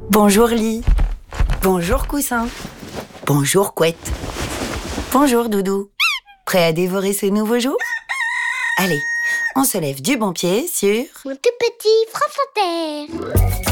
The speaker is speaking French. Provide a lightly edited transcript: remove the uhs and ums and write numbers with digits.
Bonjour lit. Bonjour coussin. Bonjour couette. Bonjour doudou. Prêt à dévorer ce nouveau jour? Allez, on se lève du bon pied sur... Mon tout petit France Inter.